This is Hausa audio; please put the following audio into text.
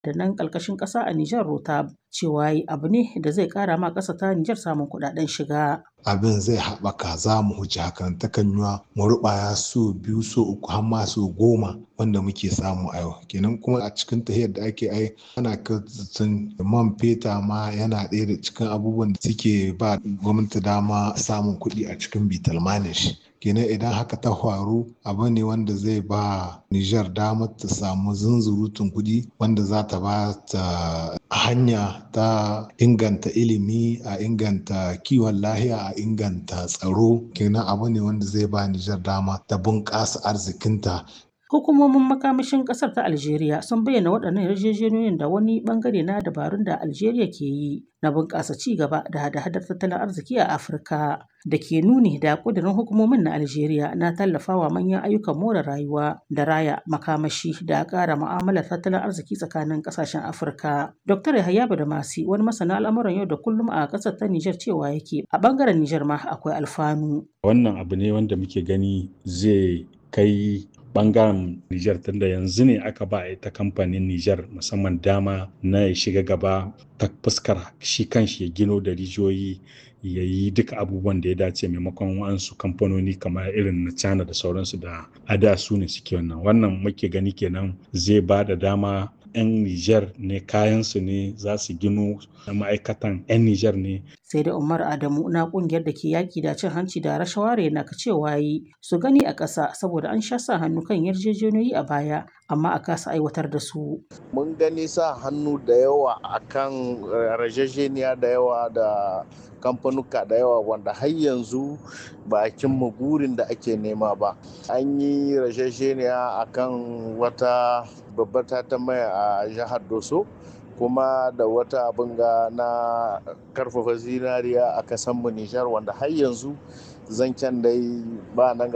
da nan ƙarƙashin ƙasa a Nijar Rotab cewa abu ne da zai ƙara ma ƙasa ta Nijar samun kuɗaɗen shiga. Abin zai haɓaka za mu huce hakan takan yiwa mu ruɓaya so biyu so uku har ma so goma wanda muke samu a yau kenan kuma a cikin tahiyar da ake ana kyautata man feta ma yana ɗaya da cikin abubuwan da suke ba gwamnati dama samun kuɗi a cikin bitalmanin shi kenan idan haka ta faru abu ne wanda zai ba Nijar damar ta samu zunzurutun kuɗi wanda za ta ba ta hanya ta inganta ilimi a inganta kiwon lahiya a inganta tsaro kenan abu ne wanda zai ba Nijar dama ta bunƙasa arzikinta. Hukumomin makamashin ƙasar ta Algeria sun bayyana waɗannan yarjejeniyoyin da wani ɓangare na dabarun da Algeria ke yi na bunƙasa ci gaba da hada-hadar tattalin arziki a Afirka da ke nuni da ƙudurin hukumomin na Algeria na tallafawa manyan ayyukan more rayuwa da raya makamashi da ƙara mu'amalar tattalin arziki tsakanin ƙasashen Afirka. Dr. Yahaya Badamasi wani masana al'amuran yau da kullum a ƙasar ta Nijar cewa yake a ɓangaren Nijar ma akwai alfanu. Wannan abu ne wanda muke gani zai kai bangaren Nijar tunda yanzu ne aka ba ita kamfanin Nijar musamman dama na ya shiga gaba ta fuskar shi kanshi ya gino da rijiyoyi ya yi duka abubuwan da ya dace maimakon wa'ansu kamfanoni kamar irin na China da sauransu da ada su ne suke wannan muke gani kenan zai ba da dama 'yan Nijar ne kayansu ne za su gino ma'aikatan 'yan Nijar ne. Sai da Umar Adamu na kungiyar da ke yaƙi da cin hanci da rashawa na cewa yi su gani a ƙasa saboda an sha sa hannu kan yarjejeniyoyi a baya amma a kasa aiwatar da su. Mun gani sa hannu da yawa akan yarjejeniya da yawa da kamfanuka da yawa wanda har yanzu ba a cimma burin da ake nema ba. An yi yarjejeniya akan wata babbar tatamaya a jihar Doso kuma da wata abin ga na karfafa zinariya a kasan mu Nijar wanda har yanzu zancen dai ba nan